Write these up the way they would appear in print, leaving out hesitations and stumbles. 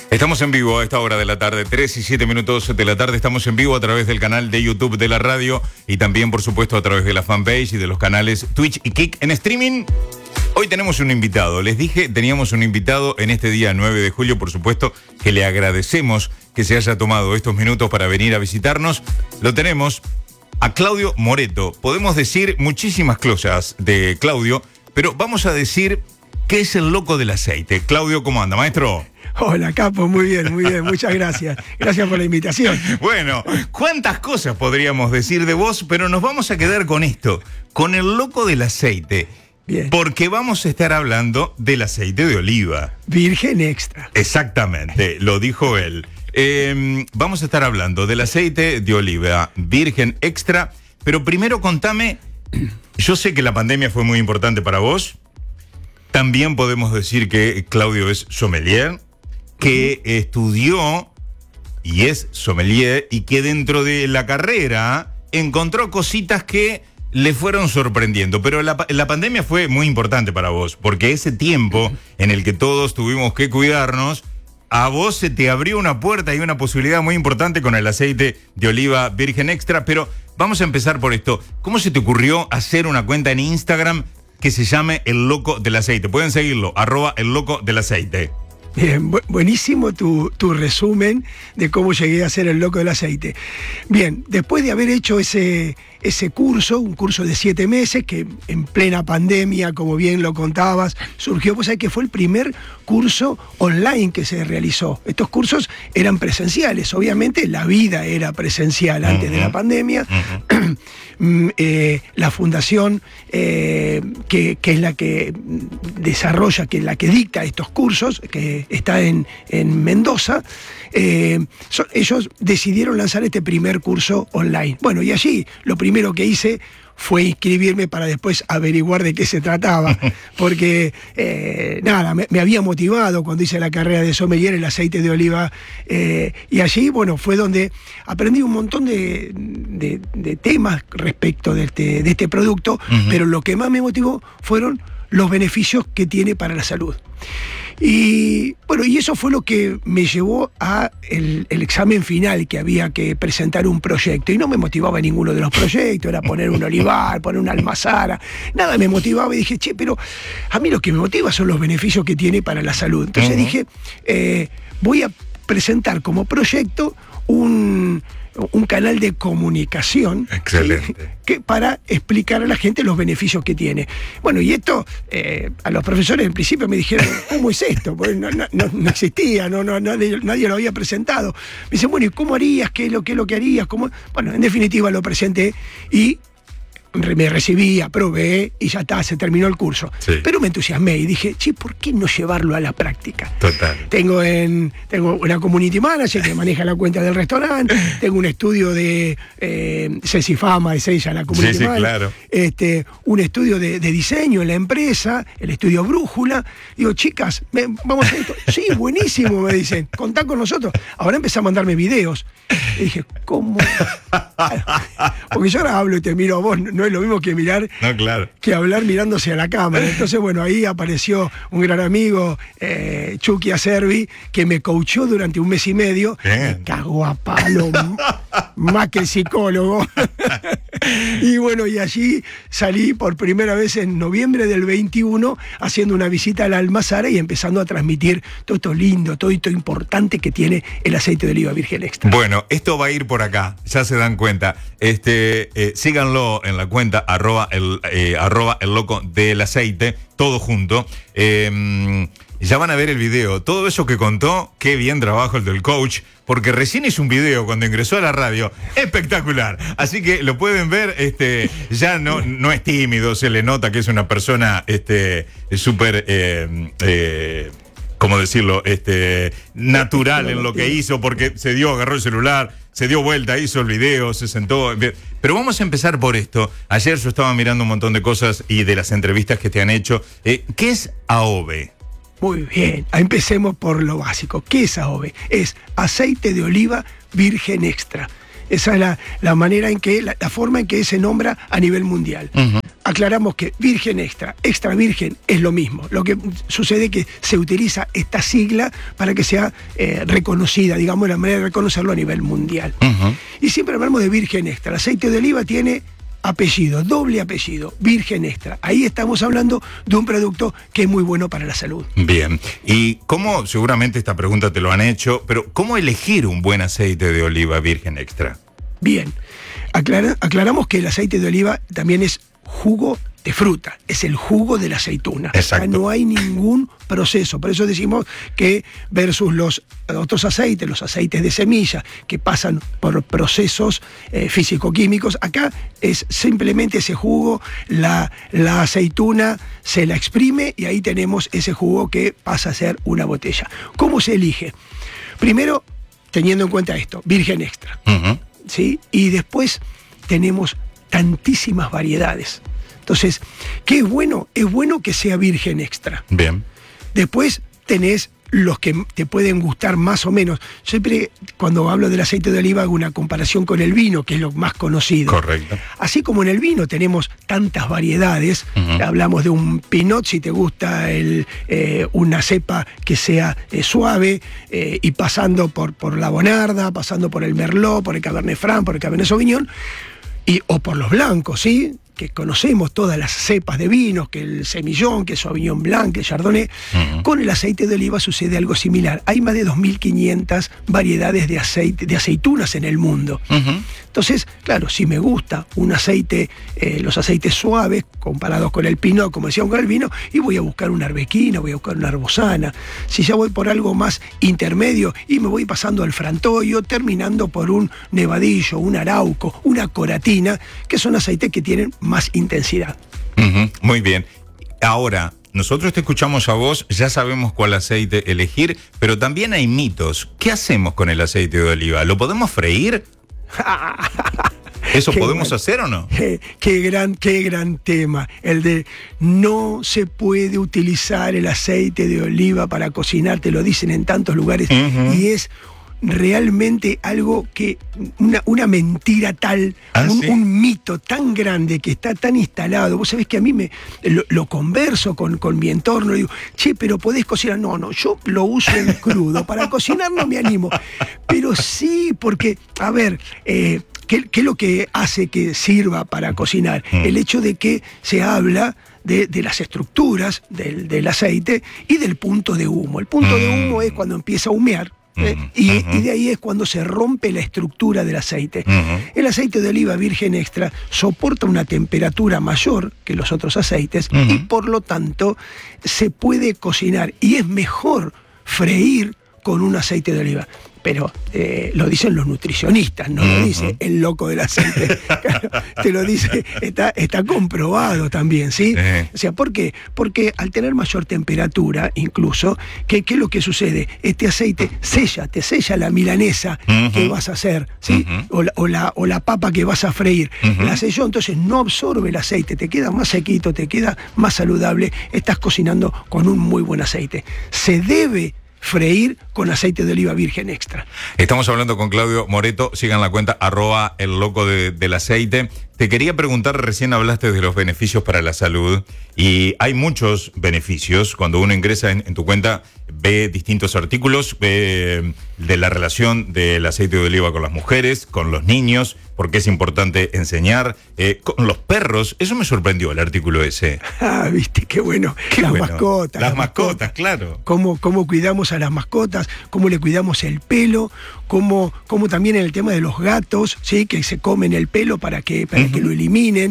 Estamos en vivo a esta hora de la tarde, 3 y 7 minutos de la tarde. Estamos en vivo a través del canal de YouTube de la radio y también, por supuesto, a través de la fanpage y de los canales Twitch y Kick en streaming. Hoy tenemos un invitado. Les dije, teníamos un invitado en este día 9 de julio, por supuesto, que le agradecemos que se haya tomado estos minutos para venir a visitarnos. Lo tenemos a Claudio Moreto. Podemos decir muchísimas cosas de Claudio, pero vamos a decir que es el loco del aceite. Claudio, ¿cómo anda, maestro? Hola, Capo, muy bien, muchas gracias. Gracias por la invitación. Bueno, cuántas cosas podríamos decir de vos, pero nos vamos a quedar con esto, con el loco del aceite. Bien. Porque vamos a estar hablando del aceite de oliva. Virgen extra. Exactamente, lo dijo él. Vamos a estar hablando del aceite de oliva virgen extra, pero primero contame, yo sé que la pandemia fue muy importante para vos. También podemos decir que Claudio es sommelier, que estudió y es sommelier y que dentro de la carrera encontró cositas que le fueron sorprendiendo. Pero la pandemia fue muy importante para vos, porque ese tiempo en el que todos tuvimos que cuidarnos, a vos se te abrió una puerta y una posibilidad muy importante con el aceite de oliva virgen extra. Pero vamos a empezar por esto. ¿Cómo se te ocurrió hacer una cuenta en Instagram que se llame El Loco del Aceite? Pueden seguirlo, @El Loco del Aceite. Bien, buenísimo tu resumen de cómo llegué a ser el loco del aceite. Bien, después de haber hecho ese curso, un curso de 7 meses, que en plena pandemia, como bien lo contabas, surgió, pues hay que fue el primer curso online que se realizó. Estos cursos eran presenciales, obviamente la vida era presencial antes de la pandemia. La fundación, que es la que desarrolla, que es la que dicta estos cursos, que está en Mendoza, ellos decidieron lanzar este primer curso online. Bueno, y allí lo primero que hice fue inscribirme para después averiguar de qué se trataba, porque me había motivado cuando hice la carrera de sommelier el aceite de oliva, y allí, bueno, fue donde aprendí un montón de temas respecto de este producto, pero lo que más me motivó fueron los beneficios que tiene para la salud. Y bueno, y eso fue lo que me llevó a el examen final, que había que presentar un proyecto, y no me motivaba ninguno de los proyectos, era poner un olivar, poner una almazara, nada me motivaba, y dije, pero a mí lo que me motiva son los beneficios que tiene para la salud. Entonces dije, voy a presentar como proyecto un canal de comunicación. Excelente. Que para explicar a la gente los beneficios que tiene. Bueno, y esto, a los profesores en principio me dijeron, ¿cómo es esto? Porque no existía, nadie lo había presentado. Me dicen, bueno, ¿y cómo harías? ¿Qué es lo que harías? ¿Cómo? Bueno, en definitiva lo presenté y me recibí, aprobé y ya está, se terminó el curso. Sí. Pero me entusiasmé y dije, ¿por qué no llevarlo a la práctica? Total. Tengo una community manager que maneja la cuenta del restaurante, tengo un estudio de Ceci Fama, es ella la community manager, claro. Un estudio de diseño en la empresa, el estudio Brújula. Digo, chicas, vamos a esto. Sí, buenísimo, me dicen, contá con nosotros. Ahora empecé a mandarme videos. Y dije, ¿cómo? Porque yo ahora hablo y te miro a vos, no es lo mismo que mirar, no, claro, que hablar mirándose a la cámara. Entonces, bueno, ahí apareció un gran amigo, Chucky Acerbi, que me coachó durante 1 mes y medio. Bien. Me cagó a palo, más que el psicólogo. Y bueno, y allí salí por primera vez en noviembre del 21, haciendo una visita a la almazara y empezando a transmitir todo esto lindo, todo esto importante que tiene el aceite de oliva virgen extra. Bueno, esto va a ir por acá, ya se dan cuenta. Síganlo en la cuenta @el loco del aceite, todo junto. Ya van a ver el video. Todo eso que contó, qué bien trabajo el del coach, porque recién hizo un video cuando ingresó a la radio, espectacular. Así que lo pueden ver, ya no es tímido, se le nota que es una persona súper, ¿cómo decirlo? Natural en lo que hizo, porque agarró el celular, se dio vuelta, hizo el video, se sentó. Pero vamos a empezar por esto. Ayer yo estaba mirando un montón de cosas y de las entrevistas que te han hecho. ¿Qué es AOVE? Muy bien, empecemos por lo básico. ¿Qué es AOVE? Es aceite de oliva virgen extra. Esa es la manera en que, la forma en que se nombra a nivel mundial. Aclaramos que virgen extra virgen es lo mismo. Lo que sucede es que se utiliza esta sigla para que sea reconocida, digamos, la manera de reconocerlo a nivel mundial. Y siempre hablamos de virgen extra. El aceite de oliva tiene apellido, doble apellido, virgen extra. Ahí estamos hablando de un producto que es muy bueno para la salud. Bien. ¿Y cómo, seguramente esta pregunta te lo han hecho, pero cómo elegir un buen aceite de oliva virgen extra? Bien. Aclaramos que el aceite de oliva también es jugo de fruta, es el jugo de la aceituna. Exacto. No hay ningún proceso. Por eso decimos que versus los otros aceites, los aceites de semilla, que pasan por procesos físico-químicos, acá es simplemente ese jugo, la aceituna se la exprime y ahí tenemos ese jugo que pasa a ser una botella. ¿Cómo se elige? Primero, teniendo en cuenta esto, virgen extra. ¿Sí? Y después tenemos tantísimas variedades. Entonces, ¿qué es bueno? Es bueno que sea virgen extra. Bien. Después tenés los que te pueden gustar más o menos. Siempre cuando hablo del aceite de oliva hago una comparación con el vino, que es lo más conocido. Correcto. Así como en el vino tenemos tantas variedades, hablamos de un pinot, si te gusta una cepa que sea suave, y pasando por la bonarda, pasando por el merlot, por el cabernet franc, por el cabernet sauvignon, o por los blancos, ¿sí? Que conocemos todas las cepas de vinos, que el semillón, que el sauvignon blanc, que el chardonnay. Con el aceite de oliva sucede algo similar. Hay más de 2.500 variedades de aceitunas en el mundo. Entonces, claro, si me gusta un aceite, los aceites suaves, comparados con el pinot, como decíamos con el vino, y voy a buscar una arbequina, voy a buscar una arbosana. Si ya voy por algo más intermedio y me voy pasando al frantoio, terminando por un nevadillo, un arauco, una coratina, que son aceites que tienen más intensidad. Muy bien. Ahora, nosotros te escuchamos a vos, ya sabemos cuál aceite elegir, pero también hay mitos. ¿Qué hacemos con el aceite de oliva? ¿Lo podemos freír? ¿Eso podemos hacer o no? Qué gran tema. El de no se puede utilizar el aceite de oliva para cocinar, te lo dicen en tantos lugares, y es realmente algo que, una mentira tal, ¿sí? un mito tan grande que está tan instalado. Vos sabés que a mí lo converso con mi entorno, digo, che, pero podés cocinar. No, yo lo uso en crudo, para cocinar no me animo. Pero sí, porque, a ver, ¿qué es lo que hace que sirva para cocinar? El hecho de que se habla de las estructuras del aceite y del punto de humo. El punto de humo es cuando empieza a humear. Y de ahí es cuando se rompe la estructura del aceite. El aceite de oliva virgen extra soporta una temperatura mayor que los otros aceites y por lo tanto se puede cocinar y es mejor freír con un aceite de oliva. Pero lo dicen los nutricionistas, no lo dice el loco del aceite. Claro, te lo dice, está comprobado también, ¿sí? O sea, ¿por qué? Porque al tener mayor temperatura, incluso, ¿qué es lo que sucede? Este aceite te sella la milanesa que vas a hacer, ¿sí? O la papa que vas a freír. La selló, entonces no absorbe el aceite, te queda más sequito, te queda más saludable, estás cocinando con un muy buen aceite. Se debe freír con aceite de oliva virgen extra. Estamos hablando con Claudio Moreto, sigan la cuenta @elloco del aceite. Te quería preguntar, recién hablaste de los beneficios para la salud y hay muchos beneficios. Cuando uno ingresa en tu cuenta, ve distintos artículos, ve de la relación del aceite de oliva con las mujeres, con los niños, porque es importante enseñar, con los perros. Eso me sorprendió, el artículo ese. Viste, qué bueno. Mascotas. Las mascotas, claro. Cómo cuidamos a las mascotas, cómo le cuidamos el pelo, cómo también en el tema de los gatos, ¿sí? Que se comen el pelo para que lo eliminen.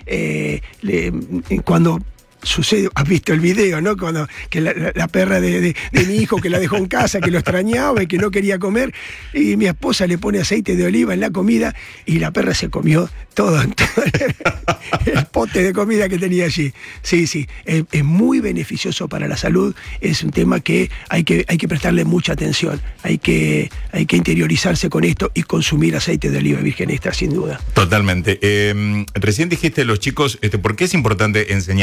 Cuando sucede, has visto el video, ¿no? Cuando que la perra de mi hijo, que la dejó en casa, que lo extrañaba y que no quería comer, y mi esposa le pone aceite de oliva en la comida y la perra se comió todo el pote de comida que tenía allí. Sí, es muy beneficioso para la salud, es un tema que hay que prestarle mucha atención, hay que interiorizarse con esto y consumir aceite de oliva virgen extra, sin duda. Totalmente. Recién dijiste los chicos, ¿por qué es importante enseñarle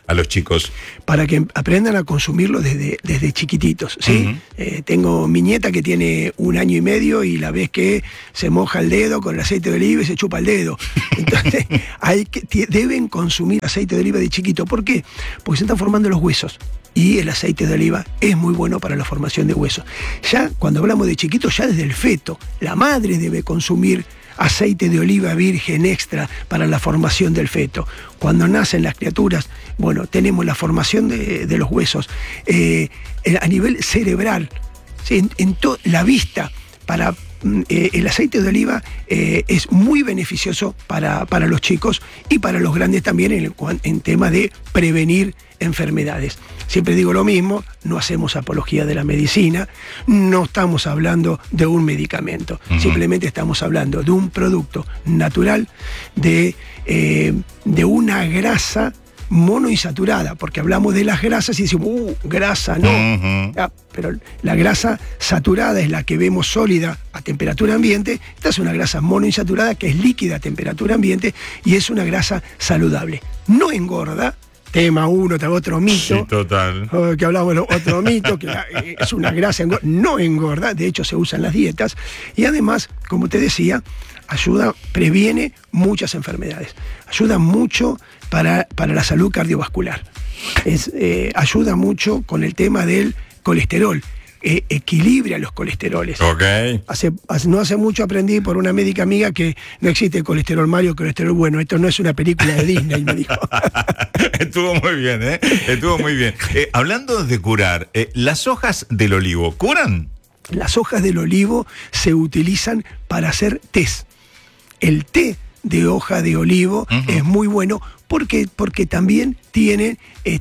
a los chicos? Para que aprendan a consumirlo desde chiquititos, ¿sí? Tengo mi nieta que tiene 1 año y medio y la vez que se moja el dedo con el aceite de oliva y se chupa el dedo. Entonces, deben consumir aceite de oliva de chiquito. ¿Por qué? Porque se están formando los huesos. Y el aceite de oliva es muy bueno para la formación de huesos. Ya cuando hablamos de chiquito, ya desde el feto, la madre debe consumir aceite de oliva virgen extra para la formación del feto. Cuando nacen las criaturas, bueno, tenemos la formación de los huesos. A nivel cerebral, ¿sí? La vista, el aceite de oliva es muy beneficioso para los chicos y para los grandes también en tema de prevenir enfermedades. Siempre digo lo mismo, no hacemos apología de la medicina, no estamos hablando de un medicamento, simplemente estamos hablando de un producto natural, de una grasa monoinsaturada, porque hablamos de las grasas y decimos, grasa no. Pero la grasa saturada es la que vemos sólida a temperatura ambiente. Esta es una grasa monoinsaturada que es líquida a temperatura ambiente y es una grasa saludable. No engorda. Tema uno, otro mito. Sí, total. Que hablamos de otro mito, que es una grasa, no engorda, de hecho se usa en las dietas. Y además, como te decía, previene muchas enfermedades. Ayuda mucho para la salud cardiovascular. Ayuda mucho con el tema del colesterol. Equilibra los colesteroles. Okay. No hace mucho aprendí por una médica amiga que no existe colesterol malo y colesterol bueno. Esto no es una película de Disney, me dijo. Estuvo muy bien, ¿eh? Estuvo muy bien. Hablando de curar, ¿las hojas del olivo curan? Las hojas del olivo se utilizan para hacer tés. El té de hoja de olivo es muy bueno porque también tiene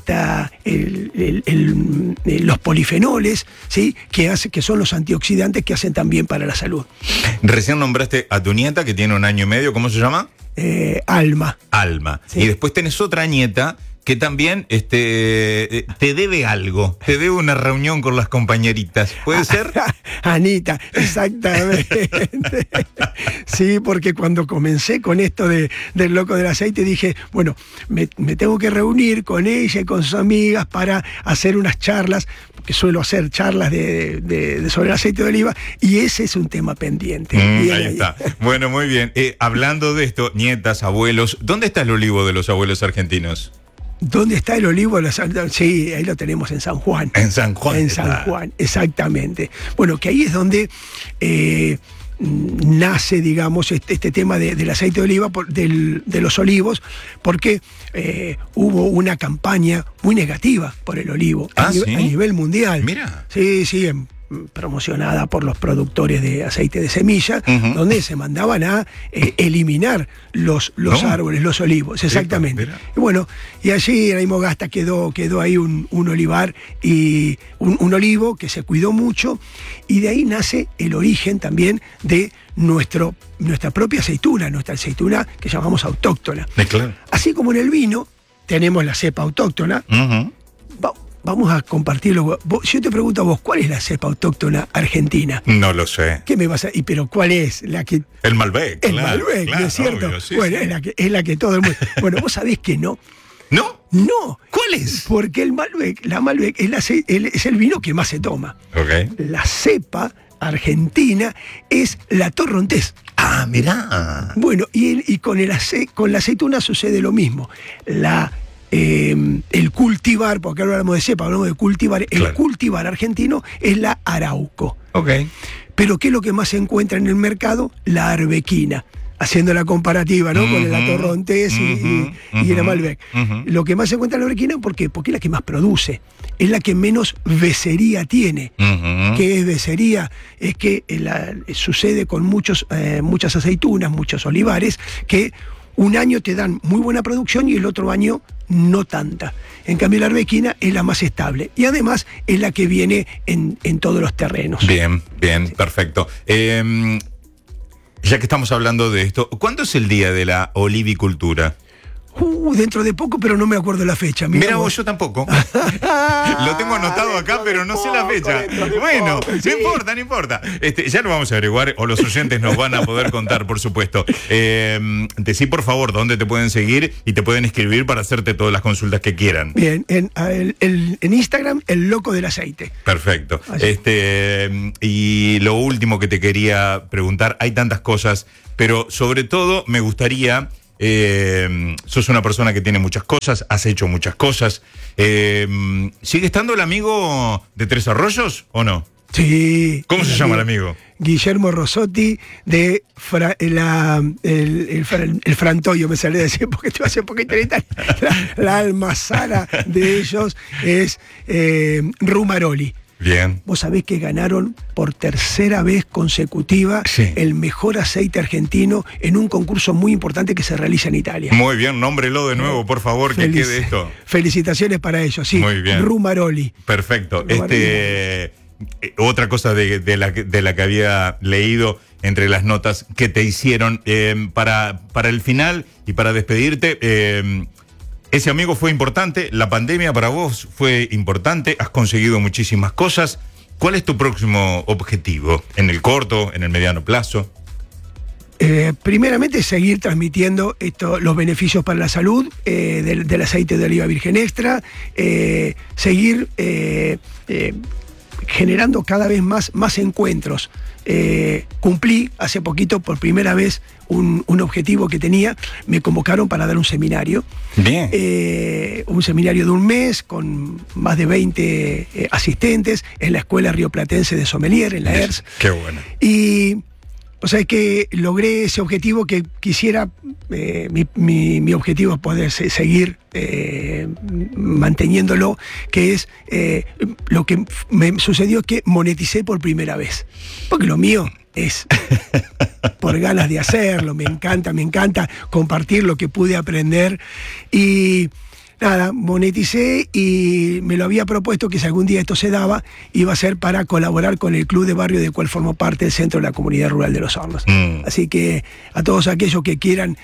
los polifenoles, ¿sí? que son los antioxidantes que hacen también para la salud. Recién nombraste a tu nieta que tiene 1 año y medio, ¿cómo se llama? Alma. Alma. Sí. Y después tenés otra nieta que también te debe algo, te debe una reunión con las compañeritas, ¿puede ser? Anita, exactamente. Sí, porque cuando comencé con esto del loco del aceite dije, bueno, me tengo que reunir con ella y con sus amigas para hacer unas charlas, porque suelo hacer charlas sobre el aceite de oliva, y ese es un tema pendiente. Ahí está. Bueno, muy bien. Hablando de esto, nietas, abuelos, ¿dónde está el olivo de los abuelos argentinos? ¿Dónde está el olivo? Sí, ahí lo tenemos en San Juan. En San Juan. En San Juan, exactamente. Bueno, que ahí es donde nace, digamos, este tema del aceite de oliva, de los olivos, porque hubo una campaña muy negativa por el olivo a nivel mundial. Mira. Sí, promocionada por los productores de aceite de semilla, donde se mandaban a eliminar los árboles, los olivos, exactamente. Y bueno, y allí en Aymogasta quedó ahí un olivar y un olivo que se cuidó mucho, y de ahí nace el origen también de nuestra propia aceituna, nuestra aceituna que llamamos autóctona. Claro. Así como en el vino tenemos la cepa autóctona. Vamos a compartirlo. Si yo te pregunto a vos, ¿cuál es la cepa autóctona argentina? No lo sé. ¿Qué me vas a...? ¿Pero cuál es? El Malbec. El Malbec, ¿no es cierto? Obvio, sí, bueno, sí. Es la que todo el mundo... Bueno, vos sabés que no. ¿No? No. ¿Cuál es? Porque la Malbec es el vino que más se toma. Okay. La cepa argentina es la Torrontés. Ah, mirá. Bueno, y con la aceituna sucede lo mismo. El cultivar, porque ahora hablamos de cepa, hablamos de cultivar, claro. El cultivar argentino es la Arauco. Okay. Pero ¿qué es lo que más se encuentra en el mercado? La arbequina. Haciendo la comparativa, ¿no? Con la Torrontés y la Malbec. Lo que más se encuentra en la arbequina, ¿por qué? Porque es la que más produce. Es la que menos becería tiene. ¿Qué es becería? Es que sucede con muchas aceitunas, muchos olivares, que un año te dan muy buena producción y el otro año no tanta. En cambio la arbequina es la más estable y además es la que viene en todos los terrenos. Bien, sí. Perfecto. Ya que estamos hablando de esto, ¿cuándo es el día de la olivicultura? Dentro de poco, pero no me acuerdo la fecha. Mira vos, yo tampoco. Lo tengo anotado acá, pero no sé la fecha. Bueno, no importa. Ya lo vamos a averiguar, o los oyentes nos van a poder contar, por supuesto. Decí, por favor, dónde te pueden seguir y te pueden escribir para hacerte todas las consultas que quieran. Bien, en Instagram, El Loco del Aceite. Perfecto. Y lo último que te quería preguntar, hay tantas cosas, pero sobre todo me gustaría... sos una persona que tiene muchas cosas, has hecho muchas cosas. ¿Sigue estando el amigo de Tres Arroyos o no? Sí. ¿Cómo se llama el amigo? Guillermo Rossotti de el Frantoio, me sale de decir porque te hace poquito en Italia. La almazara de ellos es Rumaroli. Bien. Vos sabés que ganaron por tercera vez consecutiva el mejor aceite argentino en un concurso muy importante que se realiza en Italia. Muy bien, nómbrelo de nuevo, por favor, que quede esto. Felicitaciones para ellos, sí. Muy bien. Rumaroli. Perfecto. Otra cosa de la que había leído entre las notas que te hicieron para el final y para despedirte. Ese amigo fue importante, la pandemia para vos fue importante, has conseguido muchísimas cosas. ¿Cuál es tu próximo objetivo? ¿En el corto, en el mediano plazo? Primeramente, seguir transmitiendo los beneficios para la salud del aceite de oliva virgen extra, seguir generando cada vez más encuentros. Cumplí hace poquito por primera vez un objetivo que tenía. Me convocaron para dar un seminario. Bien. Un seminario de un mes con más de 20 asistentes en la Escuela Rioplatense de Sommelier, en la ERS. Qué bueno. Y o sea, que logré ese objetivo que quisiera. Mi objetivo es poder seguir manteniéndolo, que es lo que me sucedió, que moneticé por primera vez. Porque lo mío es por ganas de hacerlo, me encanta compartir lo que pude aprender. Y nada, moneticé y me lo había propuesto que si algún día esto se daba, iba a ser para colaborar con el club de barrio del cual formo parte, el Centro de la Comunidad Rural de Los Hornos. Así que a todos aquellos que quieran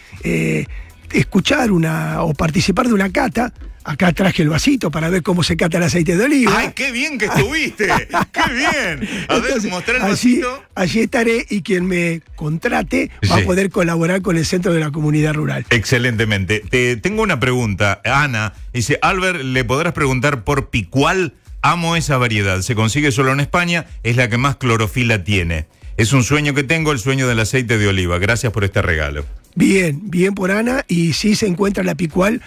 escuchar o participar de una cata, acá traje el vasito para ver cómo se cata el aceite de oliva. ¡Ay, qué bien que estuviste! ¡Qué bien! A ver, mostrar el vasito. Allí estaré y quien me contrate va a poder colaborar con el Centro de la Comunidad Rural. Excelentemente. Tengo una pregunta. Ana dice, Albert, ¿le podrás preguntar por Picual? Amo esa variedad. Se consigue solo en España. Es la que más clorofila tiene. Es un sueño que tengo, el sueño del aceite de oliva. Gracias por este regalo. Bien por Ana, y sí se encuentra la Picual,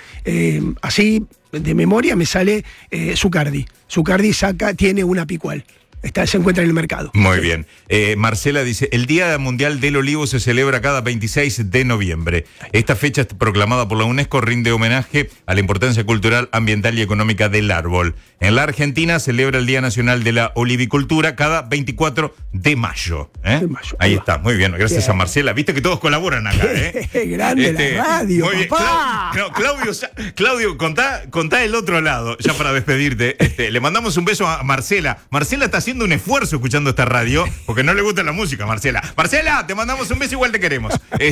así de memoria me sale Zucardi. Zucardi tiene una Picual. Se encuentra en el mercado. Muy bien. Marcela dice, el Día Mundial del Olivo se celebra cada 26 de noviembre. Esta fecha proclamada por la UNESCO rinde homenaje a la importancia cultural, ambiental y económica del árbol. En la Argentina celebra el Día Nacional de la Olivicultura cada 24 de mayo. De mayo. Ahí está, muy bien. Gracias a Marcela. Viste que todos colaboran acá. Grande la radio, muy papá. Claudio, contá el otro lado, ya para despedirte. Le mandamos un beso a Marcela. Marcela está haciendo un esfuerzo escuchando esta radio, porque no le gusta la música, Marcela. Marcela, te mandamos un beso, igual te queremos.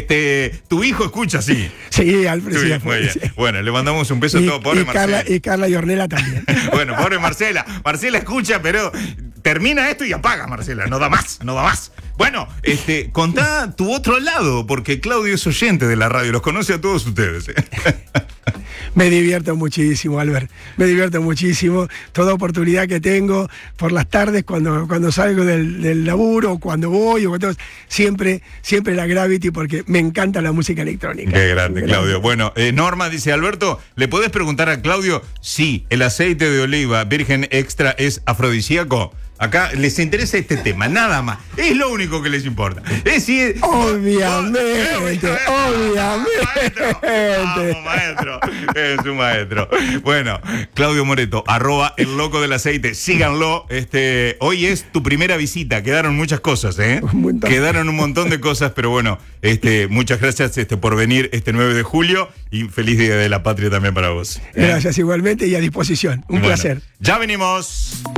Tu hijo escucha, sí. Sí, Alfred. Muy bien. Bueno, le mandamos un beso a todo, pobre Marcela. Y Carla y Ornella también. Bueno, pobre Marcela. Marcela escucha, pero termina esto y apaga, Marcela. No da más. Bueno, contá tu otro lado, porque Claudio es oyente de la radio, los conoce a todos ustedes. Me divierto muchísimo, Albert. Me divierto muchísimo. Toda oportunidad que tengo por las tardes, cuando salgo del laburo, cuando voy, siempre la Gravity, porque me encanta la música electrónica. Qué grande, Claudio. Bueno, Norma dice, Alberto, ¿le podés preguntar a Claudio si el aceite de oliva virgen extra es afrodisíaco? Acá les interesa este tema, nada más. Es lo único que les importa. Obviamente. Vamos, maestro. Es un maestro. Bueno, Claudio Moreto, @el loco del aceite. Síganlo. Hoy es tu primera visita. Quedaron muchas cosas, Quedaron un montón de cosas, pero bueno, muchas gracias por venir este 9 de julio y feliz Día de la Patria también para vos. Gracias igualmente y a disposición. Un placer. Ya venimos.